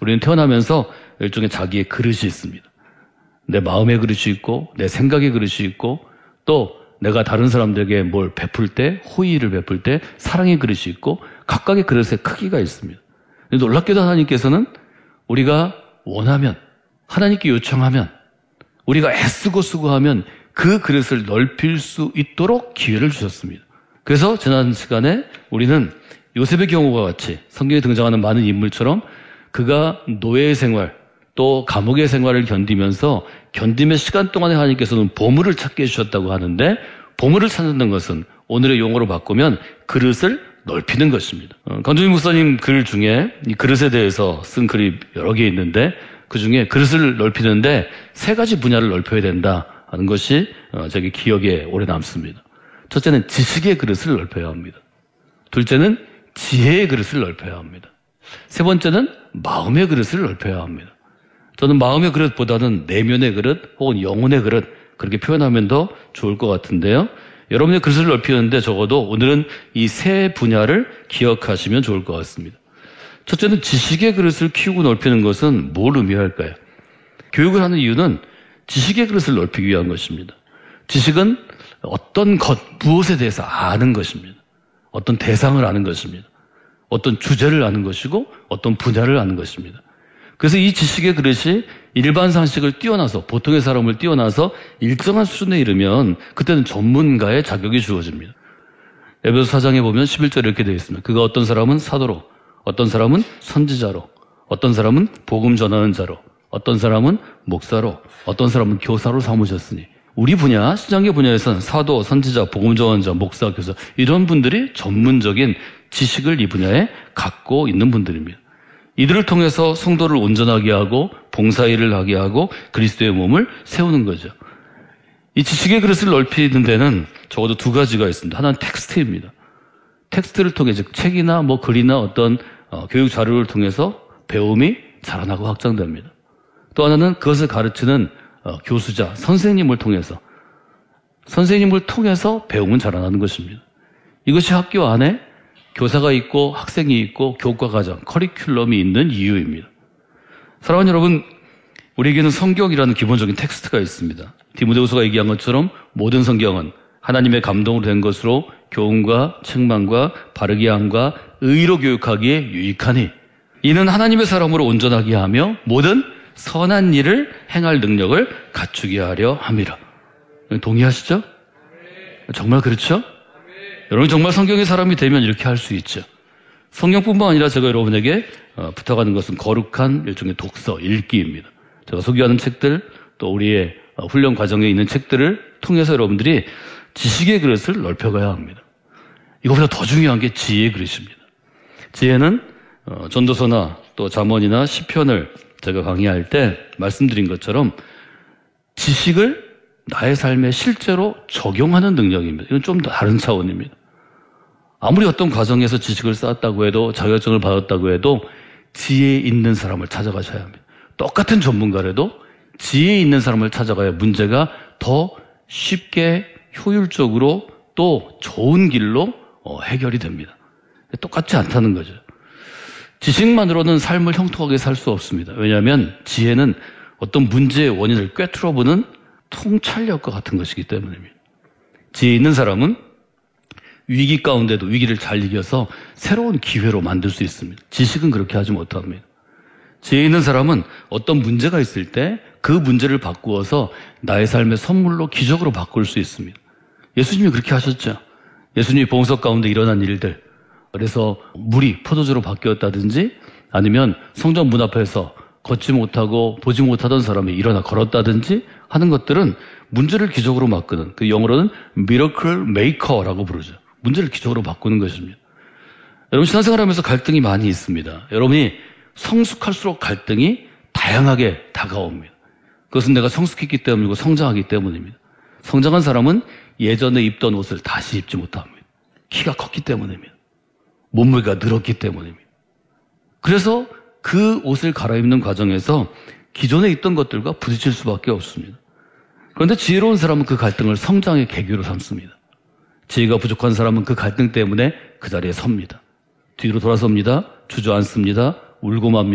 우리는 태어나면서 일종의 자기의 그릇이 있습니다. 내 마음의 그릇이 있고 내 생각의 그릇이 있고 또 내가 다른 사람들에게 뭘 베풀 때, 호의를 베풀 때 사랑의 그릇이 있고 각각의 그릇의 크기가 있습니다. 놀랍게도 하나님께서는 우리가 원하면, 하나님께 요청하면, 우리가 애쓰고 수고하면 그 그릇을 넓힐 수 있도록 기회를 주셨습니다. 그래서 지난 시간에 우리는 요셉의 경우와 같이 성경에 등장하는 많은 인물처럼 그가 노예의 생활, 또 감옥의 생활을 견디는 시간 동안에 하나님께서는 보물을 찾게 해주셨다고 하는데, 보물을 찾는 것은 오늘의 용어로 바꾸면 그릇을 넓히는 것입니다. 강준희 목사님 글 중에 이 그릇에 대해서 쓴 글이 여러 개 있는데 그 중에 그릇을 넓히는데 세 가지 분야를 넓혀야 된다 하는 것이 저기 기억에 오래 남습니다. 첫째는 지식의 그릇을 넓혀야 합니다. 둘째는 지혜의 그릇을 넓혀야 합니다. 세 번째는 마음의 그릇을 넓혀야 합니다. 저는 마음의 그릇보다는 내면의 그릇 혹은 영혼의 그릇 그렇게 표현하면 더 좋을 것 같은데요. 여러분의 그릇을 넓히는데 적어도 오늘은 이 세 분야를 기억하시면 좋을 것 같습니다. 첫째는 지식의 그릇을 키우고 넓히는 것은 뭘 의미할까요? 교육을 하는 이유는 지식의 그릇을 넓히기 위한 것입니다. 지식은 어떤 것, 무엇에 대해서 아는 것입니다. 어떤 대상을 아는 것입니다. 어떤 주제를 아는 것이고 어떤 분야를 아는 것입니다. 그래서 이 지식의 그릇이 일반 상식을 뛰어나서, 보통의 사람을 뛰어나서 일정한 수준에 이르면 그때는 전문가의 자격이 주어집니다. 에베소 4장에 보면 11절에 이렇게 되어 있습니다. 그가 어떤 사람은 사도로, 어떤 사람은 선지자로, 어떤 사람은 복음 전하는 자로, 어떤 사람은 목사로, 어떤 사람은 교사로 삼으셨으니, 우리 분야, 신앙의 분야에서는 사도, 선지자, 복음 전하는 자, 목사, 교사 이런 분들이 전문적인 지식을 이 분야에 갖고 있는 분들입니다. 이들을 통해서 성도를 온전하게 하고 봉사일을 하게 하고 그리스도의 몸을 세우는 거죠. 이 지식의 그릇을 넓히는 데는 적어도 두 가지가 있습니다. 하나는 텍스트입니다. 텍스트를 통해 즉 책이나 뭐 글이나 어떤 교육 자료를 통해서 배움이 자라나고 확장됩니다. 또 하나는 그것을 가르치는 교수자, 선생님을 통해서 배움은 자라나는 것입니다. 이것이 학교 안에 교사가 있고 학생이 있고 교과과정, 커리큘럼이 있는 이유입니다. 사랑하는 여러분, 우리에게는 성경이라는 기본적인 텍스트가 있습니다. 디모데후서가 얘기한 것처럼 모든 성경은 하나님의 감동으로 된 것으로 교훈과 책망과 바르게 함과 의로 교육하기에 유익하니 이는 하나님의 사람으로 온전하게 하며 모든 선한 일을 행할 능력을 갖추게 하려 함이라. 동의하시죠? 정말 그렇죠? 여러분 정말 성경의 사람이 되면 이렇게 할 수 있죠. 성경뿐만 아니라 제가 여러분에게 부탁하는 것은 거룩한 일종의 독서, 읽기입니다. 제가 소개하는 책들, 또 우리의 훈련 과정에 있는 책들을 통해서 여러분들이 지식의 그릇을 넓혀가야 합니다. 이거보다 더 중요한 게 지혜의 그릇입니다. 지혜는 전도서나 또 잠언이나 시편을 제가 강의할 때 말씀드린 것처럼 지식을 나의 삶에 실제로 적용하는 능력입니다. 이건 좀 다른 차원입니다. 아무리 어떤 과정에서 지식을 쌓았다고 해도 자격증을 받았다고 해도 지혜 있는 사람을 찾아가셔야 합니다. 똑같은 전문가라도 지혜 있는 사람을 찾아가야 문제가 더 쉽게 효율적으로 또 좋은 길로 해결이 됩니다. 똑같지 않다는 거죠. 지식만으로는 삶을 형통하게 살 수 없습니다. 왜냐하면 지혜는 어떤 문제의 원인을 꿰뚫어보는 통찰력과 같은 것이기 때문입니다. 지혜 있는 사람은 위기 가운데도 위기를 잘 이겨서 새로운 기회로 만들 수 있습니다. 지식은 그렇게 하지 못합니다. 지혜 있는 사람은 어떤 문제가 있을 때 그 문제를 바꾸어서 나의 삶의 선물로 기적으로 바꿀 수 있습니다. 예수님이 그렇게 하셨죠. 예수님이 봉석 가운데 일어난 일들, 그래서 물이 포도주로 바뀌었다든지 아니면 성전 문 앞에서 걷지 못하고 보지 못하던 사람이 일어나 걸었다든지 하는 것들은 문제를 기적으로 바꾸는, 그 영어로는 miracle maker라고 부르죠. 문제를 기적으로 바꾸는 것입니다. 여러분 신앙생활하면서 갈등이 많이 있습니다. 여러분이 성숙할수록 갈등이 다양하게 다가옵니다. 그것은 내가 성숙했기 때문이고 성장하기 때문입니다. 성장한 사람은 예전에 입던 옷을 다시 입지 못합니다. 키가 컸기 때문입니다. 몸무게가 늘었기 때문입니다. 그래서 그 옷을 갈아입는 과정에서 기존에 있던 것들과 부딪힐 수밖에 없습니다. 그런데 지혜로운 사람은 그 갈등을 성장의 계기로 삼습니다. 지혜가 부족한 사람은 그 갈등 때문에 그 자리에 섭니다. 뒤로 돌아섭니다. 주저앉습니다. 울고 맙니다.